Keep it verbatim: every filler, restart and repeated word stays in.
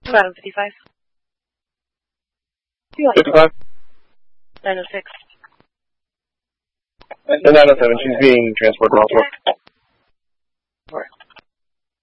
Bottom fifty-five. fifty-five? nine oh six. The nine oh seven, she's being transported elsewhere.